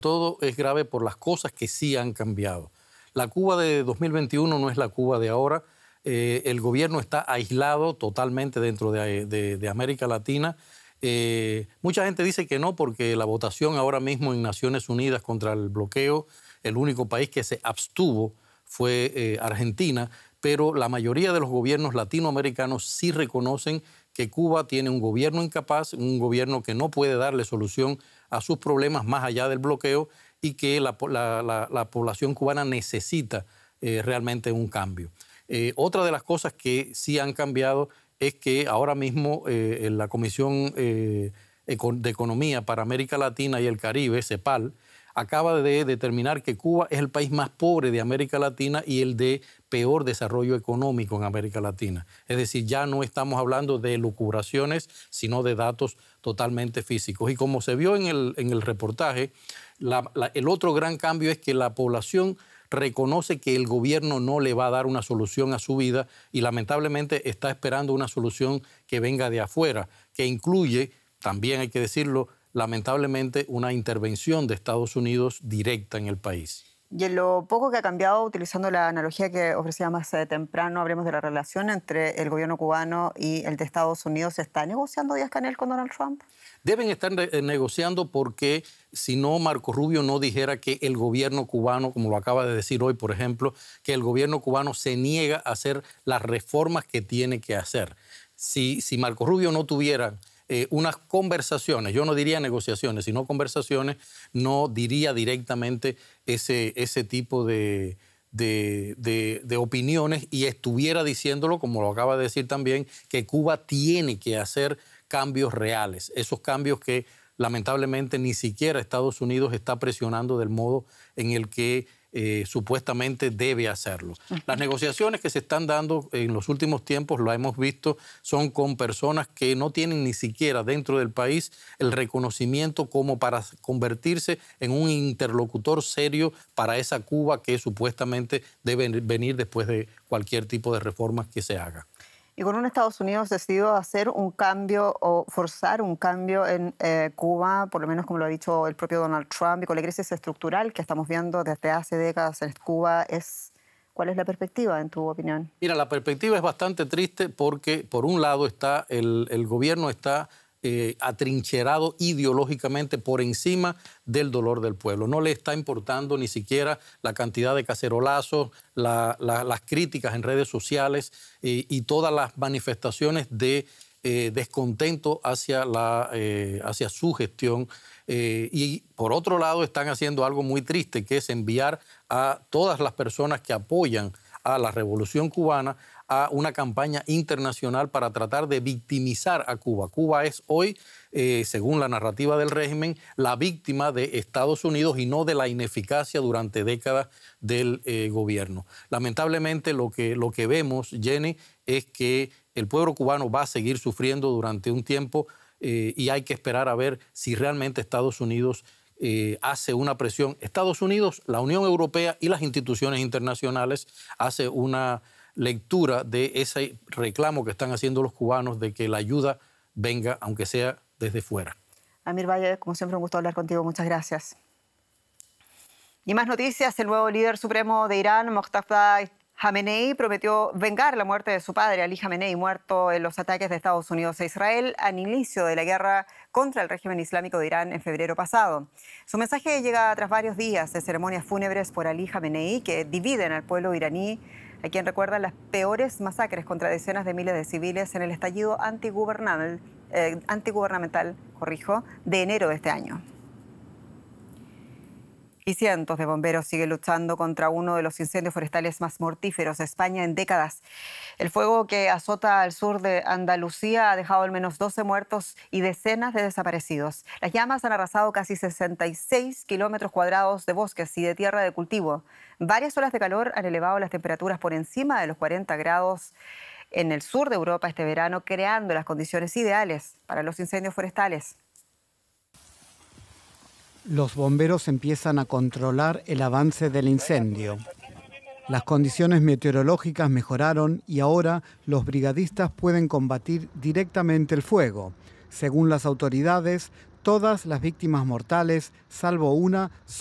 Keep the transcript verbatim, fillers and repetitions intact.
Todo es grave por las cosas que sí han cambiado. La Cuba de dos mil veintiuno no es la Cuba de ahora. Eh, el gobierno está aislado totalmente dentro de, de, de América Latina. Eh, mucha gente dice que no, porque la votación ahora mismo en Naciones Unidas contra el bloqueo, el único país que se abstuvo fue eh, Argentina, pero la mayoría de los gobiernos latinoamericanos sí reconocen que Cuba tiene un gobierno incapaz, un gobierno que no puede darle solución a sus problemas más allá del bloqueo y que la, la, la, la población cubana necesita eh, realmente un cambio. Eh, otra de las cosas que sí han cambiado es que ahora mismo eh, en la Comisión eh, de Economía para América Latina y el Caribe, CEPAL, acaba de determinar que Cuba es el país más pobre de América Latina y el de peor desarrollo económico en América Latina. Es decir, ya no estamos hablando de elucubraciones, sino de datos totalmente físicos. Y como se vio en el, en el reportaje, la, la, el otro gran cambio es que la población reconoce que el gobierno no le va a dar una solución a su vida y lamentablemente está esperando una solución que venga de afuera, que incluye, también hay que decirlo, lamentablemente una intervención de Estados Unidos directa en el país. Y en lo poco que ha cambiado, utilizando la analogía que ofrecía más eh, temprano, hablemos de la relación entre el gobierno cubano y el de Estados Unidos. ¿Se está negociando Díaz-Canel con Donald Trump? Deben estar negociando porque si no, Marco Rubio no dijera que el gobierno cubano, como lo acaba de decir hoy, por ejemplo, que el gobierno cubano se niega a hacer las reformas que tiene que hacer. Si, si Marco Rubio no tuviera eh, unas conversaciones, yo no diría negociaciones, sino conversaciones, no diría directamente ese, ese tipo de... De, de, de opiniones y estuviera diciéndolo, como lo acaba de decir también, que Cuba tiene que hacer cambios reales, esos cambios que lamentablemente ni siquiera Estados Unidos está presionando del modo en el que eh, supuestamente debe hacerlo. Las negociaciones que se están dando en los últimos tiempos, lo hemos visto, son con personas que no tienen ni siquiera dentro del país el reconocimiento como para convertirse en un interlocutor serio para esa Cuba que supuestamente debe venir después de cualquier tipo de reformas que se haga. Y con un Estados Unidos decidido hacer un cambio o forzar un cambio en eh, Cuba, por lo menos como lo ha dicho el propio Donald Trump, y con la crisis estructural que estamos viendo desde hace décadas en Cuba, es, ¿cuál es la perspectiva en tu opinión? Mira, la perspectiva es bastante triste porque por un lado está el, el gobierno está eh, atrincherado ideológicamente por encima del dolor del pueblo. No le está importando ni siquiera la cantidad de cacerolazos, la, la, las críticas en redes sociales eh, y todas las manifestaciones de eh, descontento hacia, la, eh, hacia su gestión. Eh, y por otro lado están haciendo algo muy triste, que es enviar a todas las personas que apoyan a la Revolución Cubana a una campaña internacional para tratar de victimizar a Cuba. Cuba es hoy, eh, según la narrativa del régimen, la víctima de Estados Unidos y no de la ineficacia durante décadas del eh, gobierno. Lamentablemente lo que, lo que vemos, Jenny, es que el pueblo cubano va a seguir sufriendo durante un tiempo eh, y hay que esperar a ver si realmente Estados Unidos eh, hace una presión. Estados Unidos, la Unión Europea y las instituciones internacionales hace una lectura de ese reclamo que están haciendo los cubanos de que la ayuda venga, aunque sea desde fuera. Amir Valle, como siempre, un gusto hablar contigo. Muchas gracias. Y más noticias. El nuevo líder supremo de Irán, Mostafa Jamenei, prometió vengar la muerte de su padre, Ali Jamenei, muerto en los ataques de Estados Unidos a Israel al inicio de la guerra contra el régimen islámico de Irán en febrero pasado. Su mensaje llega tras varios días de ceremonias fúnebres por Ali Jamenei que dividen al pueblo iraní, a quien recuerdan las peores masacres contra decenas de miles de civiles en el estallido antigubernamental, eh, antigubernamental corrijo, de enero de este año. Y cientos de bomberos siguen luchando contra uno de los incendios forestales más mortíferos de España en décadas. El fuego que azota al sur de Andalucía ha dejado al menos doce muertos y decenas de desaparecidos. Las llamas han arrasado casi sesenta y seis kilómetros cuadrados de bosques y de tierra de cultivo. Varias olas de calor han elevado las temperaturas por encima de los cuarenta grados en el sur de Europa este verano, creando las condiciones ideales para los incendios forestales. Los bomberos empiezan a controlar el avance del incendio. Las condiciones meteorológicas mejoraron y ahora los brigadistas pueden combatir directamente el fuego. Según las autoridades, Todas las víctimas mortales, salvo una,